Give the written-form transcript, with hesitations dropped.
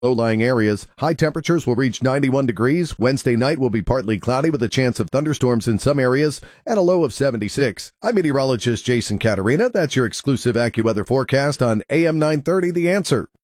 low-lying areas. High temperatures will reach 91 degrees. Wednesday night will be partly cloudy with a chance of thunderstorms in some areas and a low of 76. I'm meteorologist Jason Caterina. That's your exclusive AccuWeather forecast on AM 930 The Answer.